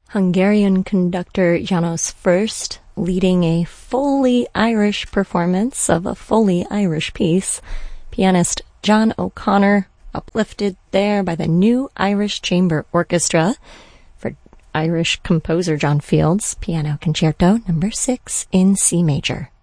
Hungarian conductor János First leading a fully Irish performance of a fully Irish piece. Pianist John O'Connor uplifted there by the New Irish Chamber Orchestra for Irish composer John Field's Piano Concerto No. 6 in C major.